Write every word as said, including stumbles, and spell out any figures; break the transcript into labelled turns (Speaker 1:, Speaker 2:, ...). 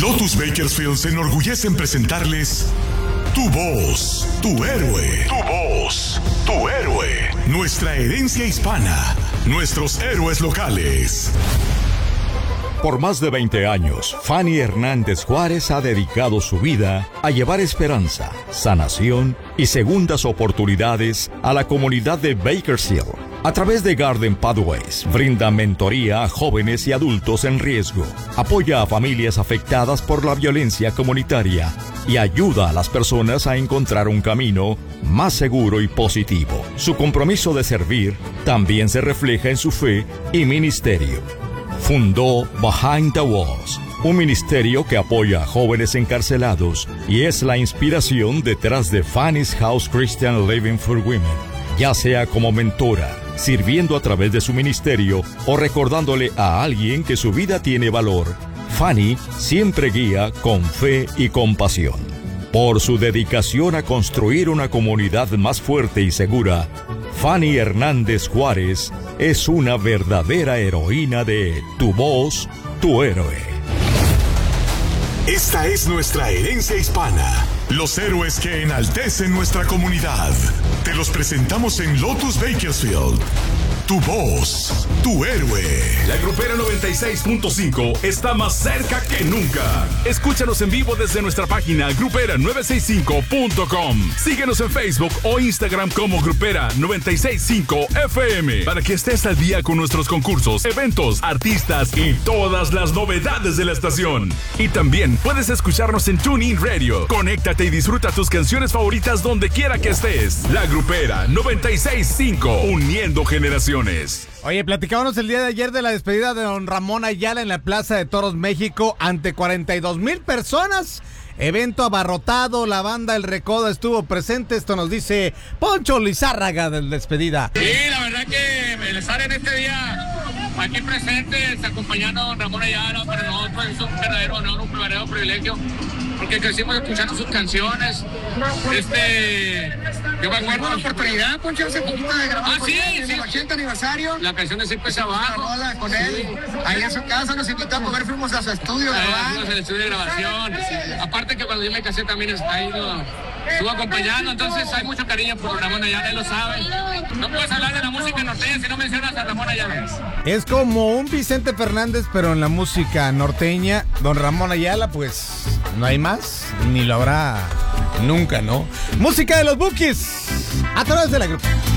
Speaker 1: Lotus Bakersfield se enorgullece en presentarles Tu Voz, Tu Héroe. Tu Voz, Tu Héroe. Nuestra herencia hispana, nuestros héroes locales.
Speaker 2: Por más de veinte años, Fanny Hernández Juárez ha dedicado su vida a llevar esperanza, sanación y segundas oportunidades a la comunidad de Bakersfield. A través de Garden Pathways, brinda mentoría a jóvenes y adultos en riesgo, apoya a familias afectadas por la violencia comunitaria y ayuda a las personas a encontrar un camino más seguro y positivo. Su compromiso de servir también se refleja en su fe y ministerio. Fundó Behind the Walls, un ministerio que apoya a jóvenes encarcelados y es la inspiración detrás de Fanny's House Christian Living for Women, ya sea como mentora, sirviendo a través de su ministerio o recordándole a alguien que su vida tiene valor. Fanny siempre guía con fe y compasión. Por su dedicación a construir una comunidad más fuerte y segura, Fanny Hernández Juárez es una verdadera heroína de Tu Voz, Tu Héroe.
Speaker 1: Esta es nuestra herencia hispana. Los héroes que enaltecen nuestra comunidad. Te los presentamos en Lotus Bakersfield. Tu Voz, Tu Héroe.
Speaker 3: La Grupera noventa y seis punto cinco está más cerca que nunca. Escúchanos en vivo desde nuestra página grupera novecientos sesenta y cinco punto com. Síguenos en Facebook o Instagram como Grupera noventa y seis punto cinco F M para que estés al día con nuestros concursos, eventos, artistas y todas las novedades de la estación. Y también puedes escucharnos en TuneIn Radio. Conéctate y disfruta tus canciones favoritas donde quiera que estés. La Grupera noventa y seis punto cinco, uniendo generaciones.
Speaker 4: Oye, platicábamos el día de ayer de la despedida de don Ramón Ayala en la Plaza de Toros México ante cuarenta y dos mil personas. Evento abarrotado, la banda El Recodo estuvo presente. Esto nos dice Poncho Lizárraga de la despedida.
Speaker 5: Sí, la verdad que el estar en este día aquí presentes, acompañando a don Ramón Ayala, para nosotros es un verdadero honor, un verdadero privilegio, porque crecimos escuchando sus canciones. Este, yo me acuerdo
Speaker 6: una oportunidad, Poncho, hace poquito de grabar
Speaker 5: ah,
Speaker 6: con
Speaker 5: sí,
Speaker 6: él,
Speaker 5: sí.
Speaker 6: en el ochenta aniversario.
Speaker 5: La canción de Siempre Abajo.
Speaker 6: Una rola con él, ahí en su casa, nos invitó a comer, fuimos a su estudio a grabar.
Speaker 5: Fuimos al estudio de grabación. Aparte que cuando yo me casé también ahí lo estuvo acompañando, entonces hay mucho cariño por Ramón Ayala, él lo sabe. No puedes hablar de la música norteña si no mencionas a Ramón Ayala.
Speaker 4: Es como un Vicente Fernández, pero en la música norteña. Don Ramón Ayala, pues no hay más, ni lo habrá nunca, ¿no? Música de los Bukis, a través de la grupa.